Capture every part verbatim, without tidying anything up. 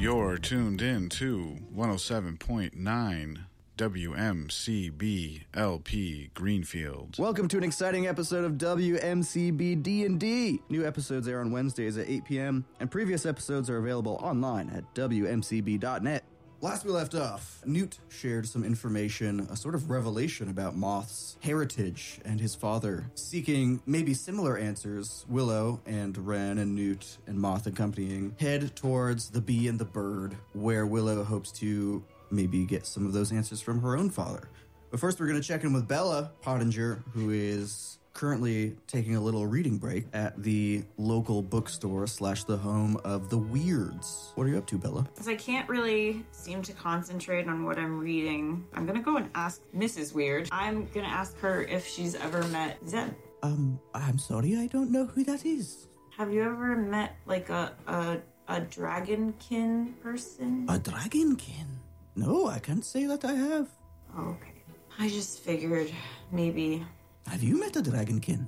You're tuned in to one oh seven point nine W M C B L P Greenfield. Welcome to an exciting episode of W M C B D and D. New episodes air on Wednesdays at eight p.m., and previous episodes are available online at W M C B dot net. Last we left off, Newt shared some information, a sort of revelation about Moth's heritage and his father. Seeking maybe similar answers, Willow and Ren and Newt and Moth accompanying head towards the bee and the bird, where Willow hopes to maybe get some of those answers from her own father. But first we're going to check in with Bella Pottinger, who is currently taking a little reading break at the local bookstore slash the home of the Weirds. What are you up to, Bella? Because I can't really seem to concentrate on what I'm reading, I'm going to go and ask Missus Weird. I'm going to ask her if she's ever met Zeb. Um, I'm sorry, I don't know who that is. Have you ever met, like, a a, a dragonkin person? A dragonkin? No, I can't say that I have. Oh, okay. I just figured maybe... Have you met a dragonkin?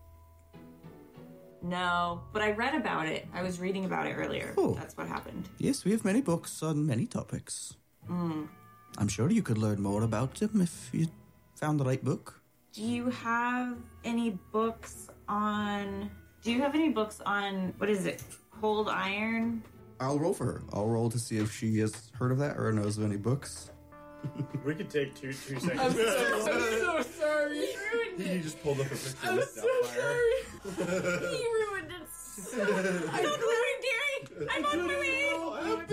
No, but I read about it. I was reading about it earlier. Oh. That's what happened. Yes, we have many books on many topics. Mm. I'm sure you could learn more about them if you found the right book. Do you have any books on... Do you have any books on, what is it, Cold Iron? I'll roll for her. I'll roll to see if she has heard of that or knows of any books. We could take two two seconds. I'm so, I'm so sorry. He ruined it. You just pulled up a picture I'm of so Doubtfire. sorry. He ruined it. I'm not doing I'm not doing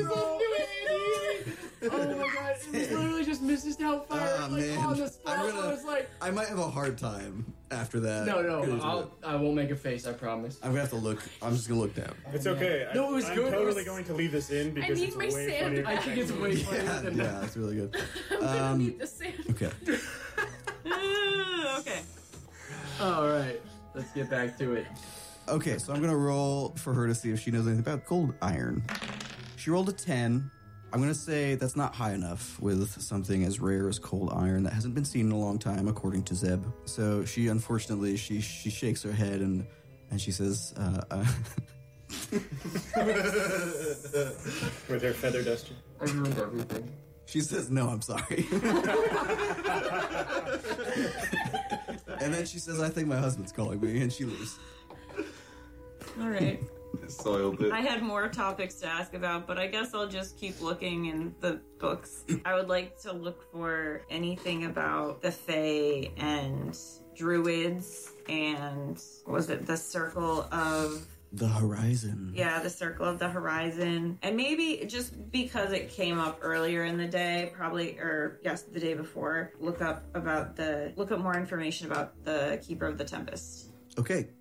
Oh my god, it was literally just Missus Doubtfire, Ah, like, man. on the spot. I'm gonna- I was like, I might have a hard time after that. no, no, Getting to I'll, it. I won't make a face, I promise. I'm gonna have to look. I'm just gonna look down. It's okay. No, it was I'm good. It totally was- going to leave this in because need it's my way sand funnier. back. I think it's way funnier Yeah, than yeah, that. that's really good. I'm gonna Um, need the sand. Okay. Uh, okay. Alright, let's get back to it. Okay, so I'm gonna roll for her to see if she knows anything about cold iron. She rolled a ten. I'm gonna say that's not high enough with something as rare as cold iron that hasn't been seen in a long time, according to Zeb. So she, unfortunately, she she shakes her head and and she says, uh, uh, With her feather duster. I ruined everything. she says, "No, I'm sorry." And then she says, "I think my husband's calling me," and she leaves. All right. Soiled it. I had more topics to ask about, but I guess I'll just keep looking in the books. I would like to look for anything about the Fae and Druids and, what was it, the Circle of... The horizon. Yeah, the Circle of the Horizon. And maybe just because it came up earlier in the day, probably, or yes, the day before, look up about the, look up more information about the Keeper of the Tempest. Okay.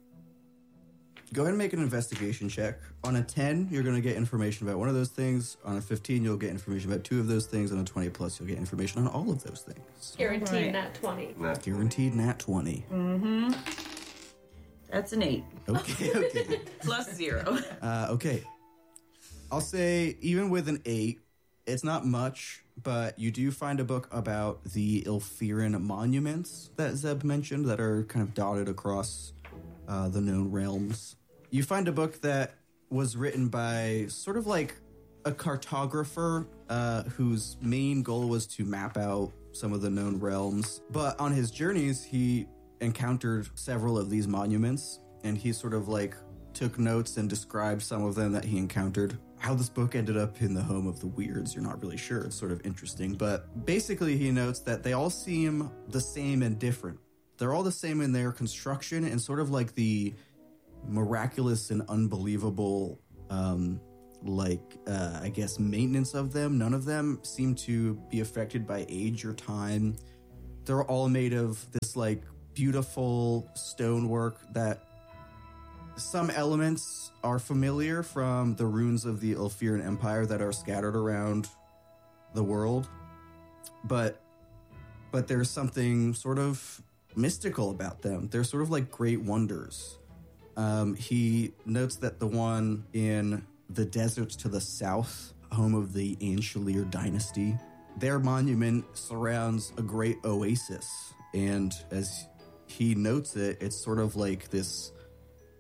Go ahead and make an investigation check. On a ten, you're going to get information about one of those things. On a fifteen, you'll get information about two of those things. On a twenty plus, you'll get information on all of those things. Guaranteed Right. nat twenty. Guaranteed nat twenty. Mm-hmm. That's an eight. Okay, okay. Plus zero. Uh, okay. I'll say, even with an eight, it's not much, but you do find a book about the Ilfirin monuments that Zeb mentioned that are kind of dotted across uh, the known realms. You find a book that was written by sort of like a cartographer uh, whose main goal was to map out some of the known realms. But on his journeys, he encountered several of these monuments, and he sort of like took notes and described some of them that he encountered. How this book ended up in the home of the Weirds, you're not really sure. It's sort of interesting. But basically, he notes that they all seem the same and different. They're all the same in their construction and sort of like the miraculous and unbelievable, um, like, uh, I guess, maintenance of them. None of them seem to be affected by age or time. They're all made of this, like, beautiful stonework that some elements are familiar from the ruins of the Ilfirin Empire that are scattered around the world. But, but there's something sort of mystical about them. They're sort of like great wonders. Um, he notes that the one in the deserts to the south, home of the Anshalier dynasty, their monument surrounds a great oasis. And as he notes it, it's sort of like this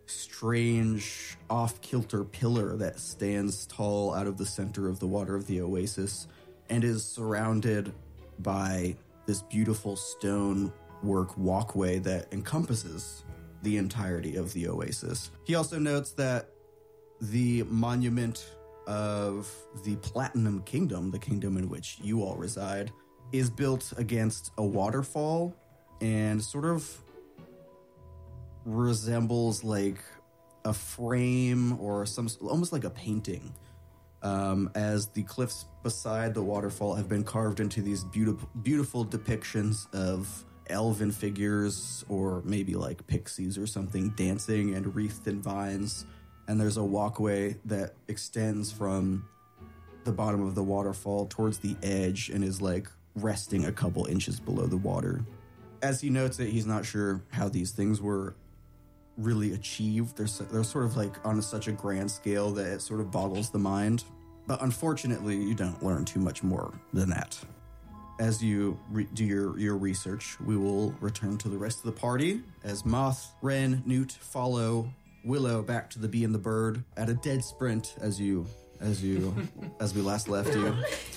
strange off-kilter pillar that stands tall out of the center of the water of the oasis and is surrounded by this beautiful stonework walkway that encompasses the entirety of the oasis. He also notes that the monument of the Platinum Kingdom, the kingdom in which you all reside, is built against a waterfall and sort of resembles like a frame or some almost like a painting, um, as the cliffs beside the waterfall have been carved into these beautiful, beautiful depictions of elven figures or maybe like pixies or something dancing and wreathed in vines. And there's a walkway that extends from the bottom of the waterfall towards the edge and is like resting a couple inches below the water. As he notes it, he's not sure how these things were really achieved. They're, so, they're sort of like on such a grand scale that it sort of boggles the mind. But unfortunately, you don't learn too much more than that. As you re- do your, your research, we will return to the rest of the party as Moth, Ren, Newt follow Willow back to the Bee and the Bird at a dead sprint as you as you as we last left you.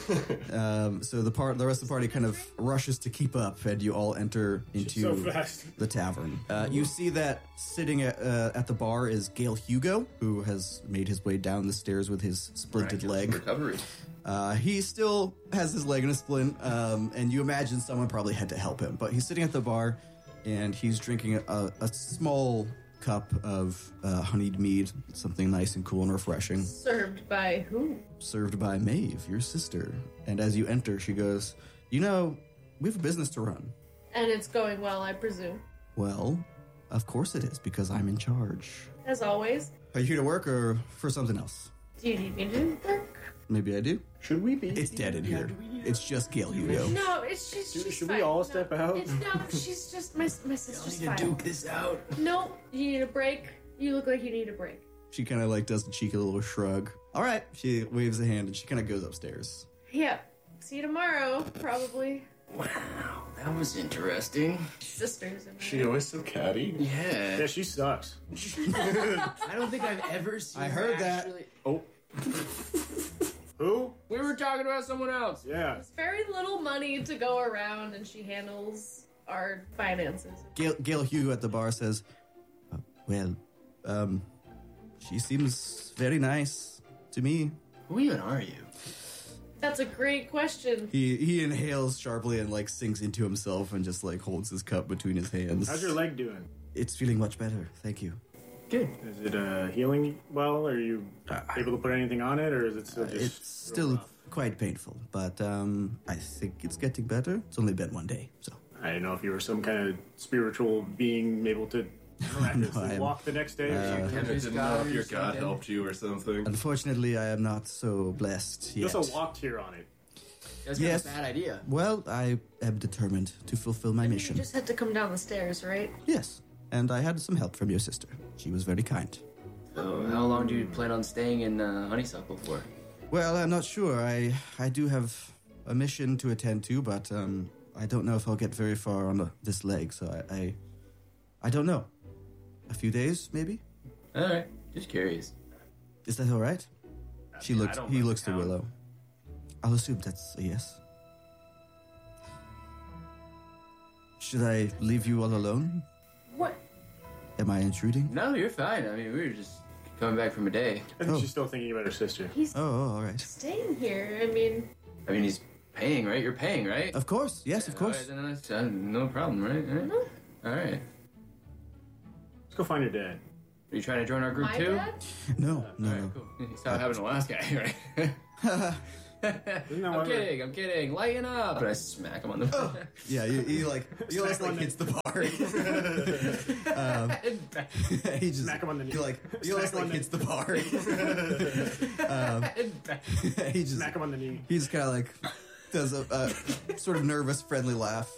Um, so the part the rest of the party kind of rushes to keep up, and you all enter into so fast. the tavern. Uh, you see that sitting at, uh, at the bar is Gale Hugo, who has made his way down the stairs with his splinted leg. Recovery. Uh, he still has his leg in a splint, um, and you imagine someone probably had to help him. But he's sitting at the bar, and he's drinking a, a small cup of uh, honeyed mead, something nice and cool and refreshing. Served by who? Served by Maeve, your sister. And as you enter, she goes, "You know, we have a business to run." And it's going well, I presume. Well, of course it is, because I'm in charge. As always. Are you here to work or for something else? Do you need me to do work? Maybe I do. Should we be? It's dead in here. It's just Gale Hugo. No, it's she's, Should- she's should we fine. all No, step out? It's, no, she's just my my sister's need to fine. duke this out. No, you need a break. You look like you need a break. She kind of like does the cheeky little shrug. All right. She waves a hand and she kind of goes upstairs. Yeah. See you tomorrow, probably. Wow, that was interesting. Sisters. And She always so catty. Yeah. Yeah, she sucks. I don't think I've ever seen I her heard that. actually- Oh. Who? We were talking about someone else. Yeah. There's very little money to go around, and she handles our finances. Gail, Gail Hugo at the bar says, "Uh, well, um, she seems very nice to me." Who even are you? That's a great question. He he inhales sharply and like sinks into himself and just like holds his cup between his hands. How's your leg doing? It's feeling much better, thank you. Good. Is it uh, healing well? Are you able to put anything on it, or is it still just? It's still quite painful, but um, I think it's getting better. It's only been one day, so. I don't know if you were some kind of spiritual being able to miraculously I am- walk the next day or uh, something. I didn't know if your god something. helped you or something. Unfortunately, I am not so blessed You yet. also walked here on it. That's Yes. kind of a bad idea. Well, I am determined to fulfill my You mission. just had to come down the stairs, right? Yes, and I had some help from your sister. She was very kind. So, how long do you plan on staying in uh, Honeysuckle for? Well, I'm not sure. I I do have a mission to attend to, but um, I don't know if I'll get very far on the, this leg. So I, I I don't know. A few days, maybe. All right, just curious. Is that all right? She mean, I looks. don't He really looks to count. Willow. I'll assume that's a yes. Should I leave you all alone? What? Am I intruding? No, you're fine. I mean, we were just coming back from a day. I think Oh. she's still thinking about her sister. He's Oh, oh, all right. staying here. I mean, I mean, he's paying, right? You're paying, right? Of course. Yes, of All course. right, then that's, uh, no problem, right? All right. All right. Let's go find your dad. Are you trying to join our group my too? dad? No, no, All right, no. cool. You saw what happened to the last guy, right? that I'm why we- kidding, I'm kidding. Lighten up! And I smack him on the Yeah, he, he like he almost Smack like one hits the bar. um, he just Smack him on the knee. He like he almost Smack like him on hits the bar. um, he just Smack him on the knee. he just kind of like does a, a sort of nervous, friendly laugh.